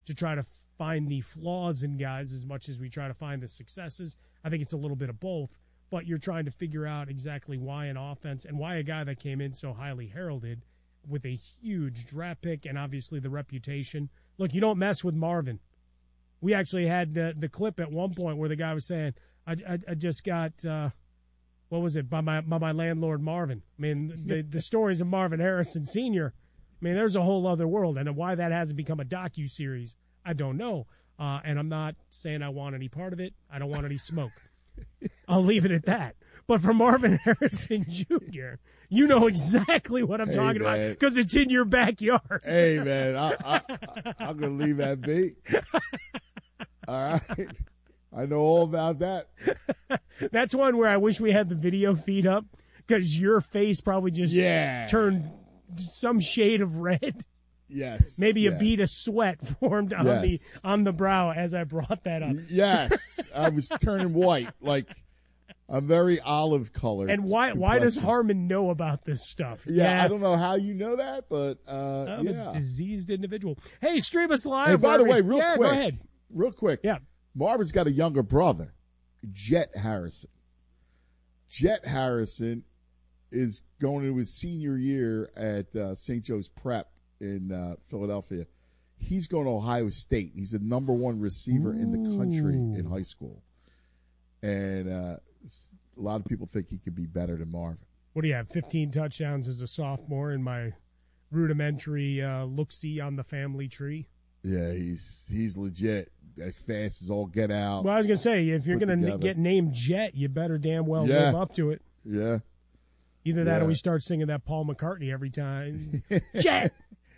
to try to find the flaws in guys as much as we try to find the successes. I think it's a little bit of both, but you're trying to figure out exactly why an offense and why a guy that came in so highly heralded with a huge draft pick and obviously the reputation. Look, you don't mess with Marvin. We actually had the clip at one point where the guy was saying, I just got, what was it, by my landlord Marvin. I mean, the stories of Marvin Harrison Sr., I mean, there's a whole other world. And why that hasn't become a docuseries, I don't know. And I'm not saying I want any part of it. I don't want any smoke. I'll leave it at that. But for Marvin Harrison Jr., you know exactly what I'm talking about because it's in your backyard. Hey, man, I'm going to leave that be. All right. I know all about that. That's one where I wish we had the video feed up because your face probably just turned some shade of red. Yes. Maybe a bead of sweat formed on the brow as I brought that up. Yes. I was turning white, like a very olive color. And why does Harmon know about this stuff? Yeah, I don't know how you know that, but I'm a diseased individual. Hey, stream us live. Hey, by the way, real quick. Go ahead. Real quick. Yeah. Marvin's got a younger brother, Jet Harrison. Jet Harrison is going into his senior year at St. Joe's Prep in Philadelphia. He's going to Ohio State. He's the number one receiver in the country in high school. And a lot of people think he could be better than Marvin. What do you have, 15 touchdowns as a sophomore in my rudimentary look-see on the family tree? Yeah, he's legit. As fast as all get out. Well, I was going to say, if you're going to get named Jet, you better damn well live up to it. Yeah. Either that or we start singing that Paul McCartney every time. Jet!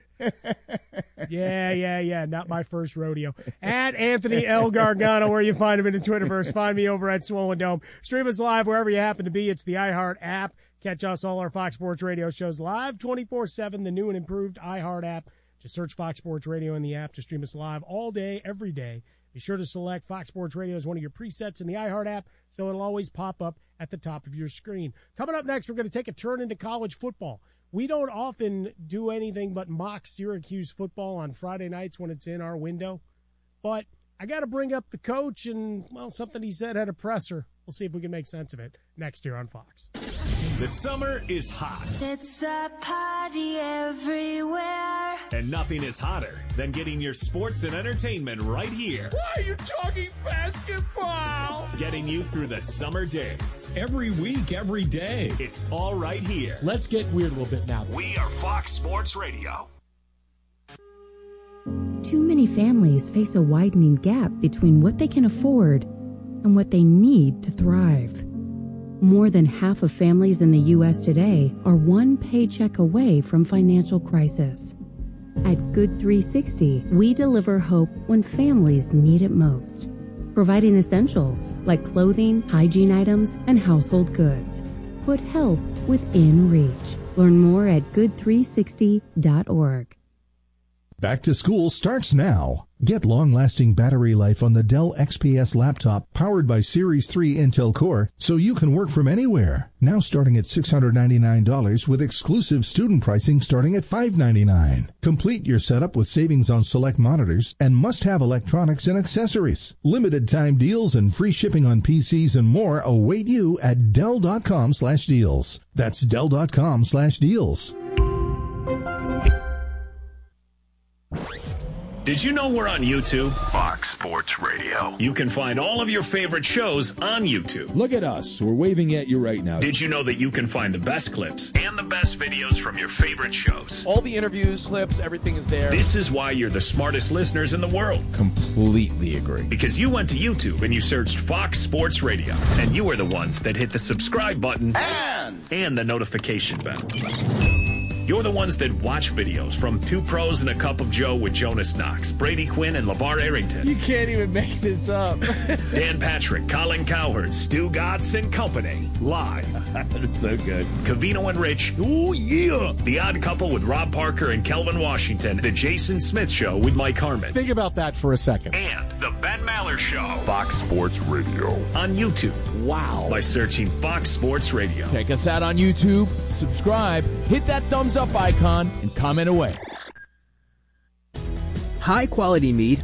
Yeah. Not my first rodeo. At Anthony L. Gargano, where you find him in the Twitterverse. Find me over at Swollen Dome. Stream us live wherever you happen to be. It's the iHeart app. Catch us, all our Fox Sports Radio shows live 24/7, the new and improved iHeart app. Just search Fox Sports Radio in the app to stream us live all day, every day. Be sure to select Fox Sports Radio as one of your presets in the iHeart app, so it'll always pop up at the top of your screen. Coming up next, we're going to take a turn into college football. We don't often do anything but mock Syracuse football on Friday nights when it's in our window. But I got to bring up the coach and, well, something he said at a presser. We'll see if we can make sense of it next year on Fox. The summer is hot. It's a party everywhere. And nothing is hotter than getting your sports and entertainment right here. Why are you talking basketball? Getting you through the summer days. Every week, every day. It's all right here. Let's get weird a little bit now. We are Fox Sports Radio. Too many families face a widening gap between what they can afford and what they need to thrive. More than half of families in the U.S. today are one paycheck away from financial crisis. At Good 360, we deliver hope when families need it most, providing essentials like clothing, hygiene items, and household goods. Put help within reach. Learn more at good360.org. Back to school starts now. Get long-lasting battery life on the Dell XPS laptop powered by Series 3 Intel Core so you can work from anywhere. Now starting at $699 with exclusive student pricing starting at $599. Complete your setup with savings on select monitors and must-have electronics and accessories. Limited time deals and free shipping on PCs and more await you at Dell.com/deals. That's Dell.com/deals. Did you know we're on YouTube? Fox Sports Radio. You can find all of your favorite shows on YouTube. Look at us. We're waving at you right now. Did you know that you can find the best clips and the best videos from your favorite shows? All the interviews, clips, everything is there. This is why you're the smartest listeners in the world. Completely agree. Because you went to YouTube and you searched Fox Sports Radio. And you are the ones that hit the subscribe button and the notification bell. You're the ones that watch videos from Two Pros and a Cup of Joe with Jonas Knox, Brady Quinn, and LeVar Arrington. You can't even make this up. Dan Patrick, Colin Cowherd, Stu Gatz and Company. Live. That's so good. Covino and Rich. Oh, yeah. The Odd Couple with Rob Parker and Kelvin Washington. The Jason Smith Show with Mike Harmon. Think about that for a second. And The Ben Maller Show. Fox Sports Radio. On YouTube. Wow. By searching Fox Sports Radio. Check us out on YouTube. Subscribe. Hit that thumbs up icon and comment away. High quality meat